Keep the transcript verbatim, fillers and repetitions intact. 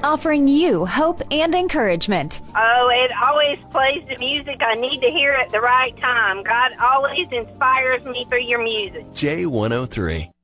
offering you hope and encouragement. Oh, it always plays the music I need to hear at the right time. God always inspires me through your music. J one oh three.